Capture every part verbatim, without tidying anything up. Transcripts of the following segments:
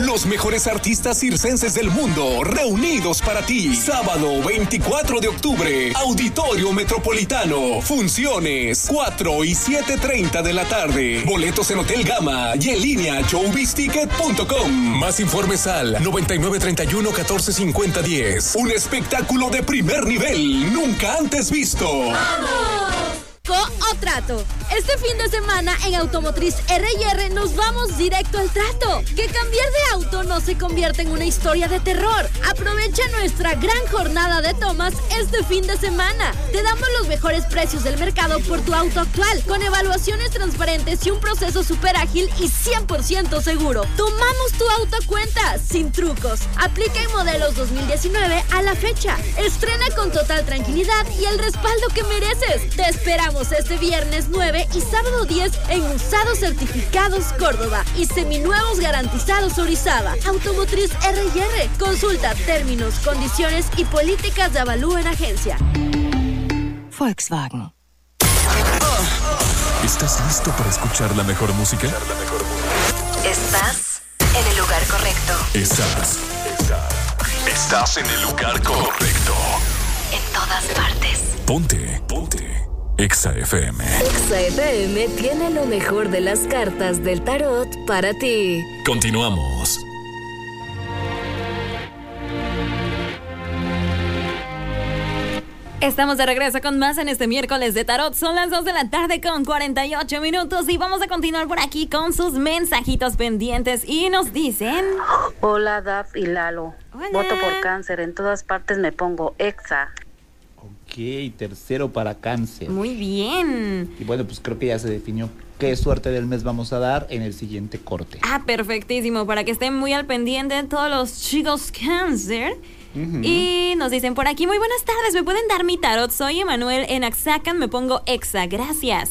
Los mejores artistas circenses del mundo reunidos para ti. Sábado veinticuatro de octubre, Auditorio Metropolitano. Funciones cuatro y siete treinta de la tarde. Boletos en Hotel Gama y en línea showbiz ticket punto com. Más informes al noventa y nueve treinta y uno catorce cincuenta diez. Un espectáculo de primer nivel, nunca antes visto. ¡Vamos! O trato. Este fin de semana en Automotriz R y R nos vamos directo al trato. Que cambiar de auto no se convierta en una historia de terror. Aprovecha nuestra gran jornada de tomas este fin de semana. Te damos los mejores precios del mercado por tu auto actual, con evaluaciones transparentes y un proceso súper ágil y cien por ciento seguro. Tomamos tu auto a cuenta, sin trucos. Aplica en modelos dos mil diecinueve a la fecha. Estrena con total tranquilidad y el respaldo que mereces. Te esperamos este viernes nueve y sábado diez en Usados Certificados Córdoba y Seminuevos Garantizados Orizaba. Automotriz R y R. Consulta términos, condiciones y políticas de avalúo en agencia. Volkswagen. ¿Estás listo para escuchar la mejor música? Estás en el lugar correcto. Estás. Estás. Estás en el lugar correcto. En todas partes. Ponte. Ponte. Exa F M. Exa F M tiene lo mejor de las cartas del tarot para ti. Continuamos. Estamos de regreso con más en este miércoles de tarot. Son las dos de la tarde con cuarenta y ocho minutos y vamos a continuar por aquí con sus mensajitos pendientes y nos dicen... Hola, Daf y Lalo. Hola. Voto por Cáncer. En todas partes me pongo Exa. Ok, tercero para Cáncer. Muy bien. Y bueno, pues creo que ya se definió qué suerte del mes vamos a dar en el siguiente corte. Ah, perfectísimo. Para que estén muy al pendiente todos los chicos Cáncer. Uh-huh. Y nos dicen por aquí, muy buenas tardes, ¿me pueden dar mi tarot? Soy Emanuel, en Axacan me pongo Exa, gracias.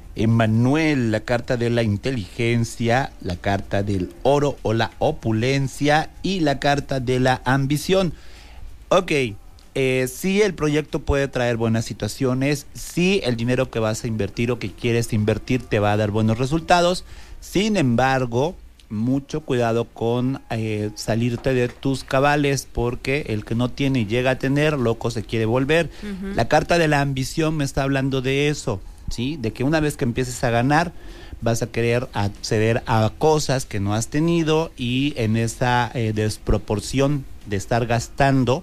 Emanuel, la carta de la inteligencia, la carta del oro o la opulencia y la carta de la ambición. Ok. Eh, sí, el proyecto puede traer buenas situaciones, sí, el dinero que vas a invertir o que quieres invertir te va a dar buenos resultados. Sin embargo, mucho cuidado con eh, salirte de tus cabales, porque el que no tiene y llega a tener, loco se quiere volver. Uh-huh. La carta de la ambición me está hablando de eso, ¿sí? De que una vez que empieces a ganar, vas a querer acceder a cosas que no has tenido y en esa eh, desproporción de estar gastando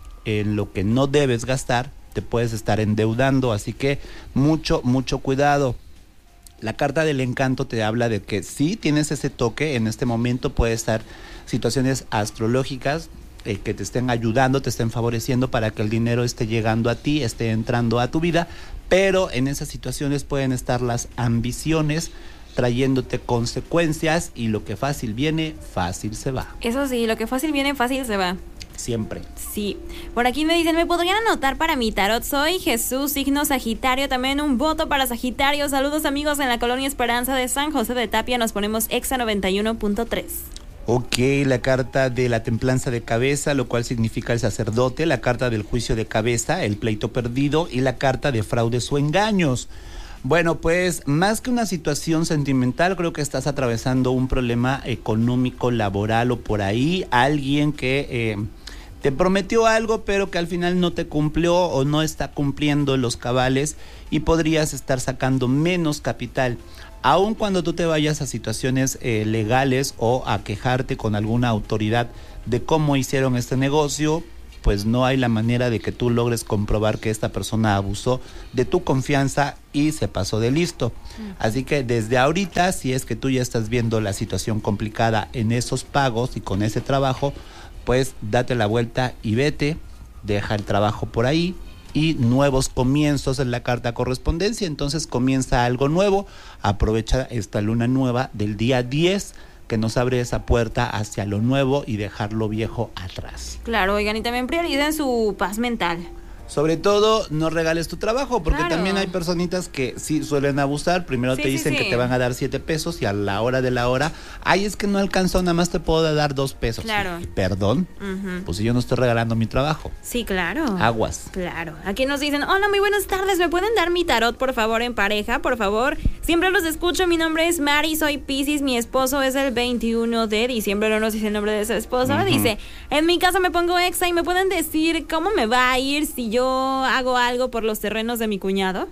en lo que no debes gastar, te puedes estar endeudando, así que mucho, mucho cuidado. La carta del encanto te habla de que sí tienes ese toque, en este momento puede estar situaciones astrológicas eh, que te estén ayudando, te estén favoreciendo para que el dinero esté llegando a ti, esté entrando a tu vida, pero en esas situaciones pueden estar las ambiciones trayéndote consecuencias y lo que fácil viene, fácil se va. Eso sí, lo que fácil viene, fácil se va. Siempre. Sí. Por aquí me dicen, ¿me podrían anotar para mi tarot? Soy Jesús, signo Sagitario. También un voto para Sagitario. Saludos amigos en la colonia Esperanza de San José de Tapia. Nos ponemos Exa noventa y uno punto tres. Ok, la carta de la templanza de cabeza, lo cual significa el sacerdote. La carta del juicio de cabeza, el pleito perdido. Y la carta de fraudes o engaños. Bueno, pues más que una situación sentimental, creo que estás atravesando un problema económico, laboral o por ahí. Alguien que... Eh, te prometió algo, pero que al final no te cumplió o no está cumpliendo los cabales y podrías estar sacando menos capital. Aun cuando tú te vayas a situaciones eh, legales o a quejarte con alguna autoridad de cómo hicieron este negocio, pues no hay la manera de que tú logres comprobar que esta persona abusó de tu confianza y se pasó de listo. Mm. Así que desde ahorita, si es que tú ya estás viendo la situación complicada en esos pagos y con ese trabajo, pues date la vuelta y vete, deja el trabajo por ahí y nuevos comienzos en la carta correspondencia. Entonces comienza algo nuevo, aprovecha esta luna nueva del día diez que nos abre esa puerta hacia lo nuevo y dejar lo viejo atrás. Claro, oigan, y también prioricen su paz mental. Sobre todo, no regales tu trabajo, porque Claro. también hay personitas que sí suelen abusar. Primero Sí, te sí, dicen sí. que te van a dar siete pesos y a la hora de la hora, ay, es que no alcanzó, nada más te puedo dar dos pesos. Claro. Perdón, Ujú. pues si yo no estoy regalando mi trabajo. Sí, claro. Aguas. Claro. Aquí nos dicen, hola, muy buenas tardes, ¿me pueden dar mi tarot, por favor, en pareja? Por favor. Siempre los escucho, mi nombre es Mari, soy Piscis, mi esposo es el veintiuno de diciembre, no nos dice el nombre de su esposo. Ujú. Dice, en mi caso me pongo exa y me pueden decir cómo me va a ir si yo hago algo por los terrenos de mi cuñado.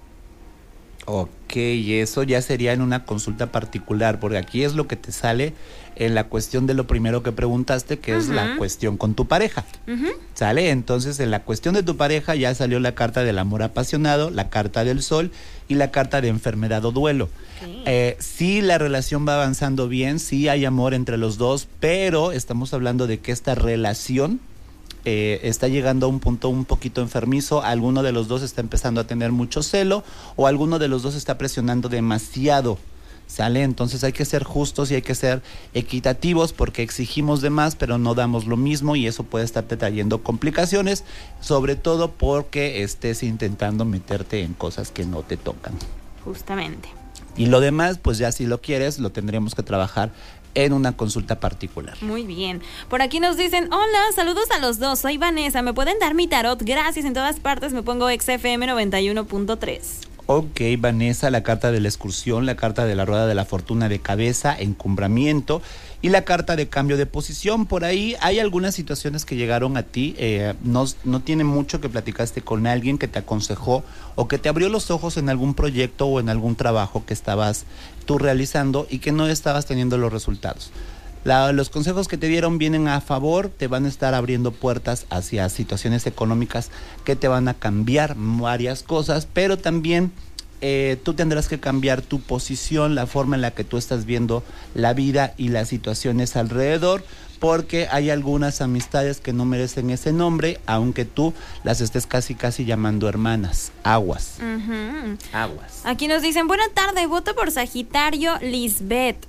Ok, eso ya sería en una consulta particular, porque aquí es lo que te sale en la cuestión de lo primero que preguntaste, que es la Ujú. cuestión con tu pareja. Ujú. ¿Sale? Entonces, en la cuestión de tu pareja ya salió la carta del amor apasionado, la carta del sol y la carta de enfermedad o duelo. Ok. Eh, sí, la relación va avanzando bien, sí hay amor entre los dos, pero estamos hablando de que esta relación eh, está llegando a un punto un poquito enfermizo. Alguno de los dos está empezando a tener mucho celo o alguno de los dos está presionando demasiado. ¿Sale? Entonces hay que ser justos y hay que ser equitativos, porque exigimos de más pero no damos lo mismo, y eso puede estarte trayendo complicaciones, sobre todo porque estés intentando meterte en cosas que no te tocan. Justamente. Y lo demás, pues ya si lo quieres, lo tendremos que trabajar en una consulta particular. Muy bien. Por aquí nos dicen, hola, saludos a los dos, soy Vanessa, ¿me pueden dar mi tarot? Gracias, en todas partes me pongo X F M noventa y uno punto tres. Ok, Vanessa, la carta de la excursión, la carta de la rueda de la fortuna de cabeza, encumbramiento y la carta de cambio de posición. Por ahí hay algunas situaciones que llegaron a ti, eh, no, no tiene mucho que platicaste con alguien que te aconsejó o que te abrió los ojos en algún proyecto o en algún trabajo que estabas tú realizando y que no estabas teniendo los resultados. La, los consejos que te dieron vienen a favor, te van a estar abriendo puertas hacia situaciones económicas que te van a cambiar varias cosas, pero también eh, tú tendrás que cambiar tu posición, la forma en la que tú estás viendo la vida y las situaciones alrededor, porque hay algunas amistades que no merecen ese nombre, aunque tú las estés casi casi llamando hermanas. Aguas, Ujú. aguas. Aquí nos dicen, buena tarde, voto por Sagitario, Lisbeth.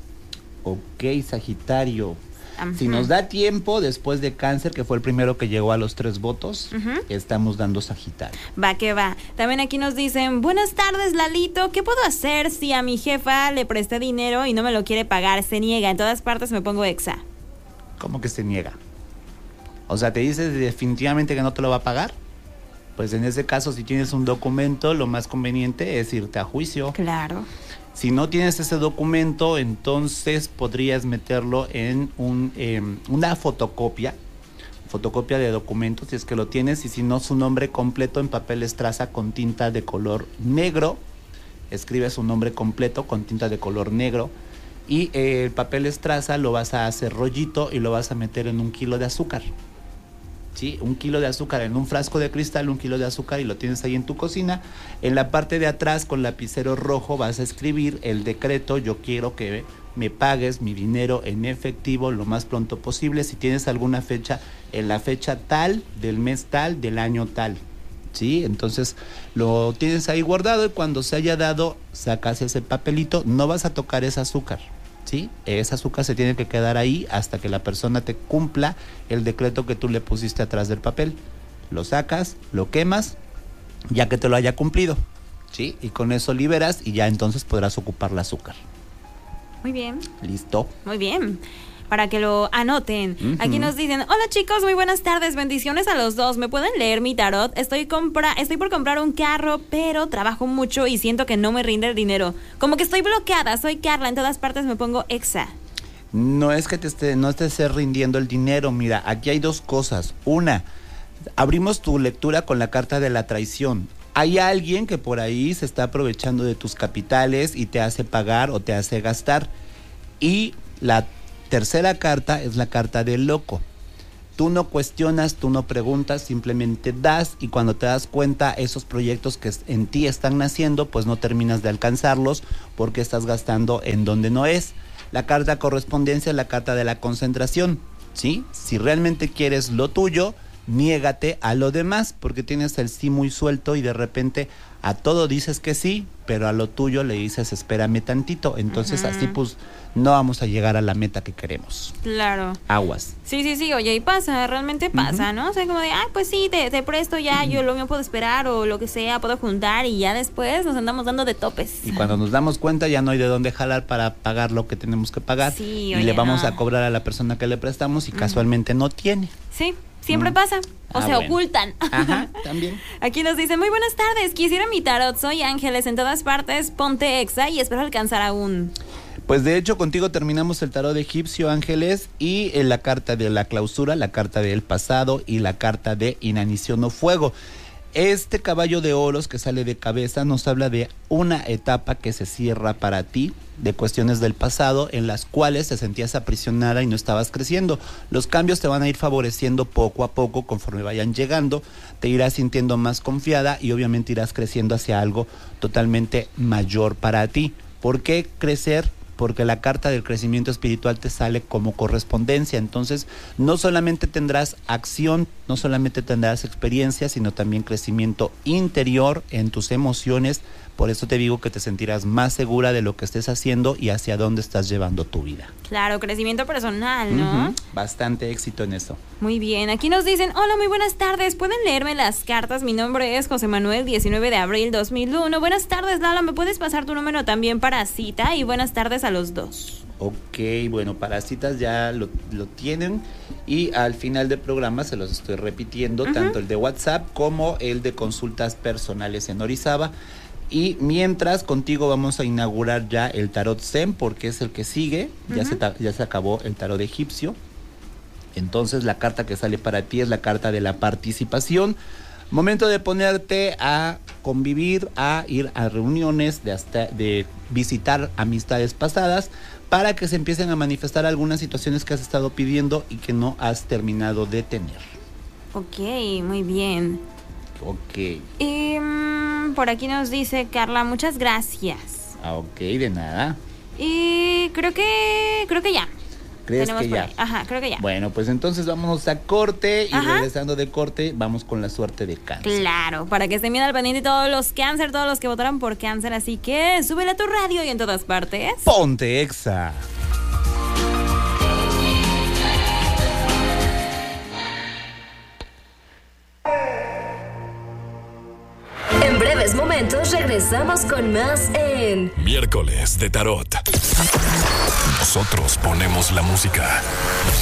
Ok, Sagitario. Ajá. Si nos da tiempo, después de Cáncer, que fue el primero que llegó a los tres votos, Ujú. estamos dando Sagitario. Va que va. También aquí nos dicen, buenas tardes, Lalito, ¿qué puedo hacer si a mi jefa le presté dinero y no me lo quiere pagar? Se niega, en todas partes me pongo exa. ¿Cómo que se niega? O sea, ¿te dice definitivamente que no te lo va a pagar? Pues en ese caso, si tienes un documento, lo más conveniente es irte a juicio. Claro. Si no tienes ese documento, entonces podrías meterlo en un, eh, una fotocopia, fotocopia de documentos, si es que lo tienes, y si no, su nombre completo en papel estraza con tinta de color negro. Escribe su nombre completo con tinta de color negro, y eh, el papel estraza lo vas a hacer rollito y lo vas a meter en un kilo de azúcar. ¿Sí? Un kilo de azúcar en un frasco de cristal, un kilo de azúcar, y lo tienes ahí en tu cocina. En la parte de atrás, con lapicero rojo, vas a escribir el decreto: yo quiero que me pagues mi dinero en efectivo lo más pronto posible. Si tienes alguna fecha, en la fecha tal, del mes tal, del año tal. ¿Sí? Entonces lo tienes ahí guardado, y cuando se haya dado, sacas ese papelito. No vas a tocar ese azúcar. ¿Sí? Ese azúcar se tiene que quedar ahí hasta que la persona te cumpla el decreto que tú le pusiste atrás del papel. Lo sacas, lo quemas, ya que te lo haya cumplido, ¿sí? Y con eso liberas, y ya entonces podrás ocupar el azúcar. Muy bien. ¿Listo? Muy bien. Para que lo anoten. Ujú. Aquí nos dicen, hola chicos, muy buenas tardes, bendiciones a los dos. ¿Me pueden leer mi tarot? Estoy compra estoy por comprar un carro, pero trabajo mucho y siento que no me rinde el dinero. Como que estoy bloqueada, soy Carla, en todas partes me pongo exa. No es que te esté, no te esté rindiendo el dinero. Mira, aquí hay dos cosas. Una, abrimos tu lectura con la carta de la traición. Hay alguien que por ahí se está aprovechando de tus capitales y te hace pagar o te hace gastar. Y la tercera carta es la carta del loco. Tú no cuestionas, tú no preguntas, simplemente das, y cuando te das cuenta, esos proyectos que en ti están naciendo, pues no terminas de alcanzarlos porque estás gastando en donde no es. La carta correspondencia es la carta de la concentración, ¿sí? Si realmente quieres lo tuyo, niégate a lo demás, porque tienes el sí muy suelto y de repente A todo dices que sí, pero a lo tuyo le dices espérame tantito. Entonces uh-huh. así pues no vamos a llegar a la meta que queremos. Claro. Aguas. Sí, sí, sí, oye, y pasa, realmente pasa, uh-huh. ¿no? O sea, como de, ay, pues sí, te, te presto ya, uh-huh. yo lo mío puedo esperar o lo que sea, puedo juntar y ya después nos andamos dando de topes. Y cuando nos damos cuenta ya no hay de dónde jalar para pagar lo que tenemos que pagar. Sí, y oye, le vamos no. a cobrar a la persona que le prestamos y uh-huh. casualmente no tiene. Sí. Siempre mm. pasa, o ah, se bueno. ocultan. Ajá, también. Aquí nos dicen, muy buenas tardes, quisiera mi tarot, soy Ángeles, en todas partes, ponte exa y espero alcanzar aún. Pues de hecho contigo terminamos el tarot egipcio, Ángeles, y en la carta de la clausura, la carta del pasado y la carta de inanición o fuego. Este caballo de oros que sale de cabeza nos habla de una etapa que se cierra para ti, de cuestiones del pasado en las cuales te sentías aprisionada y no estabas creciendo. Los cambios te van a ir favoreciendo poco a poco conforme vayan llegando, te irás sintiendo más confiada y obviamente irás creciendo hacia algo totalmente mayor para ti. ¿Por qué crecer? Porque la carta del crecimiento espiritual te sale como correspondencia. Entonces, no solamente tendrás acción, no solamente tendrás experiencia, sino también crecimiento interior en tus emociones. Por eso te digo que te sentirás más segura de lo que estés haciendo y hacia dónde estás llevando tu vida. Claro, crecimiento personal, ¿no? Uh-huh. Bastante éxito en eso. Muy bien, aquí nos dicen, hola, muy buenas tardes, ¿pueden leerme las cartas? Mi nombre es José Manuel, diecinueve de abril dos mil uno. Buenas tardes, Lala, ¿me puedes pasar tu número también para cita? Y buenas tardes a los dos. Ok, bueno, para citas ya lo, lo tienen y al final del programa se los estoy repitiendo, uh-huh. tanto el de WhatsApp como el de consultas personales en Orizaba. Y mientras contigo vamos a inaugurar ya el tarot Zen porque es el que sigue, uh-huh. ya, se ta- ya se acabó el tarot egipcio. Entonces la carta que sale para ti es la carta de la participación. Momento de ponerte a convivir, a ir a reuniones, de, hasta, de visitar amistades pasadas para que se empiecen a manifestar algunas situaciones que has estado pidiendo y que no has terminado de tener. Ok, muy bien. Ok. Y um, por aquí nos dice Carla, muchas gracias. Ah, ok, de nada. Y creo que, creo que ya. ¿Crees Tenemos que por ya? ahí. Ajá, creo que ya. Bueno, pues entonces vámonos a corte y Ajá. regresando de corte vamos con la suerte de Cáncer. Claro, para que estén bien al pendiente todos los Cáncer, todos los que votaron por Cáncer, así que súbele a tu radio y en todas partes. Ponte Exa. En breves momentos regresamos con más en Miércoles de Tarot. Nosotros ponemos la música.